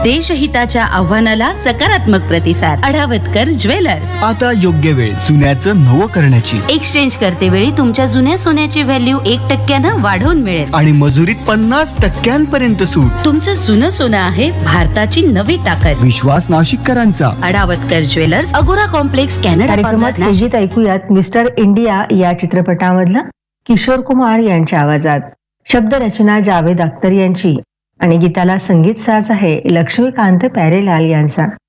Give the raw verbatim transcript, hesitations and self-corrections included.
देशहिताच्या आव्हानाला सकारात्मक प्रतिसाद. अढावतकर ज्वेलर्स. आता योग्य वेळ जुन्याचं नवं करण्याची. एक्सचेंज करते वेळी तुमच्या जुन्या सोन्याची व्हॅल्यू एक टक्क्यानं वाढवून मिळेल आणि मजुरीत पन्नास टक्क्यांपर्यंत सूट. तुमचं जुनं सोनं आहे भारताची नवी ताकद. विश्वास नाशिककरांचा. अढावतकर ज्वेलर्स, अगोरा कॉम्प्लेक्स, कॅनडा. कार्यक्रमात विजित ऐकूयात मिस्टर इंडिया या चित्रपटामधला किशोर कुमार यांच्या आवाजात. शब्दरचना जावेद अख्तर यांची आणि गीताला संगीत साज आहे लक्ष्मीकांत प्यारेलाल यांचा.